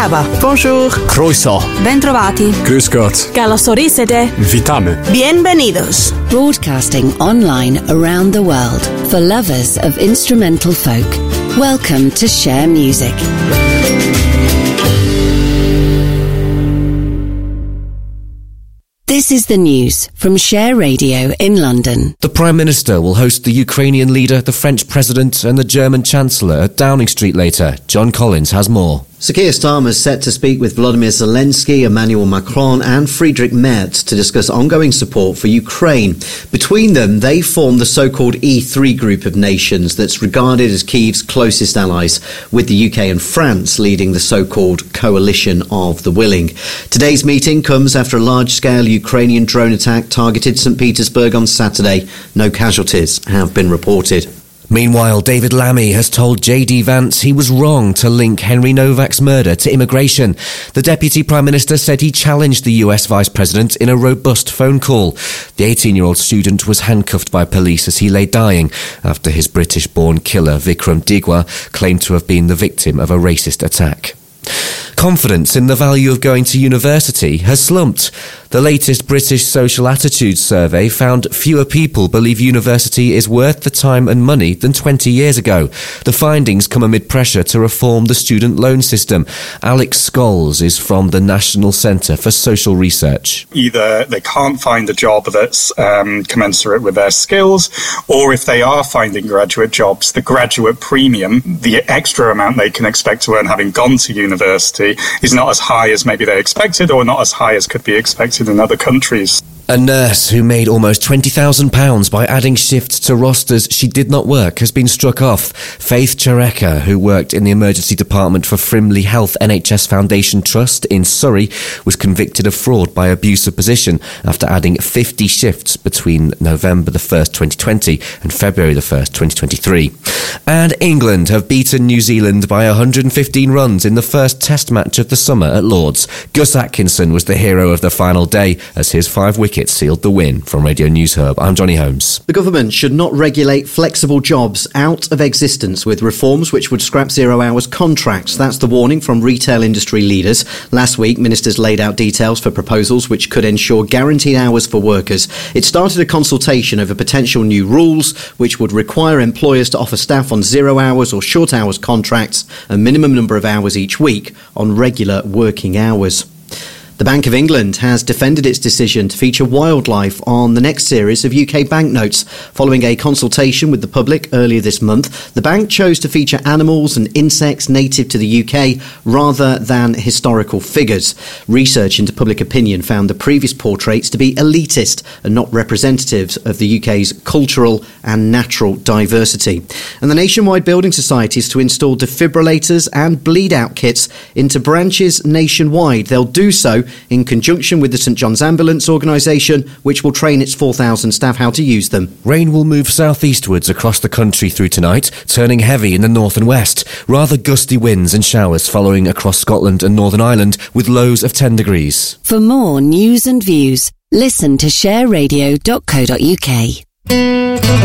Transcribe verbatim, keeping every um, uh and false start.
Merhaba. Bonjour. Croeso. Bentrovati. Grüß Gott. Καλώς ορίσατε. Witamy. Bienvenidos. Broadcasting online around the world for lovers of instrumental folk. Welcome to Share Music. This is the news from Share Radio in London. The Prime Minister will host the Ukrainian leader, the French President and the German Chancellor at Downing Street later. John Collins has more. Sir Keir Starmer is set to speak with Volodymyr Zelensky, Emmanuel Macron and Friedrich Merz to discuss ongoing support for Ukraine. Between them, they form the so-called E three group of nations that's regarded as Kyiv's closest allies, with the U K and France leading the so-called coalition of the willing. Today's meeting comes after a large-scale Ukrainian drone attack targeted St Petersburg on Saturday. No casualties have been reported. Meanwhile, David Lammy has told J D Vance he was wrong to link Henry Novak's murder to immigration. The Deputy Prime Minister said he challenged the U S Vice President in a robust phone call. The eighteen-year-old student was handcuffed by police as he lay dying after his British-born killer, Vikram Digwa, claimed to have been the victim of a racist attack. Confidence in the value of going to university has slumped. The latest British Social Attitudes survey found fewer people believe university is worth the time and money than twenty years ago. The findings come amid pressure to reform the student loan system. Alex Scholes is from the National Centre for Social Research. Either they can't find a job that's um, commensurate with their skills, or if they are finding graduate jobs, the graduate premium, the extra amount they can expect to earn having gone to university, is not as high as maybe they expected, or not as high as could be expected in other countries. A nurse who made almost twenty thousand pounds by adding shifts to rosters she did not work has been struck off. Faith Chareka, who worked in the emergency department for Frimley Health N H S Foundation Trust in Surrey, was convicted of fraud by abuse of position after adding fifty shifts between November the first, twenty twenty and February the first, twenty twenty-three. And England have beaten New Zealand by one hundred fifteen runs in the first test match of the summer at Lord's. Gus Atkinson was the hero of the final day as his five wickets sealed the win. From Radio News Hub, I'm Johnny Holmes. The government should not regulate flexible jobs out of existence with reforms which would scrap zero-hours contracts. That's the warning from retail industry leaders. Last week, ministers laid out details for proposals which could ensure guaranteed hours for workers. It started a consultation over potential new rules which would require employers to offer staff on zero-hours or short-hours contracts a minimum number of hours each week on regular working hours. The Bank of England has defended its decision to feature wildlife on the next series of U K banknotes. Following a consultation with the public earlier this month, the bank chose to feature animals and insects native to the U K rather than historical figures. Research into public opinion found the previous portraits to be elitist and not representatives of the U K's cultural and natural diversity. And the nationwide building society is to install defibrillators and bleed-out kits into branches nationwide. They'll do so in conjunction with the St John's Ambulance Organisation, which will train its four thousand staff how to use them. Rain will move southeastwards across the country through tonight, turning heavy in the north and west. Rather gusty winds and showers following across Scotland and Northern Ireland, with lows of ten degrees. For more news and views, listen to share radio dot co dot uk.